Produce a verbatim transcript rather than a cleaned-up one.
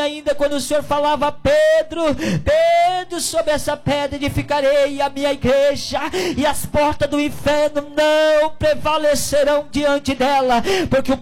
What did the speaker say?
ainda quando o Senhor falava: Pedro, Pedro, sobre essa pedra edificarei a minha igreja, e as portas do inferno não prevalecerão diante dela, porque o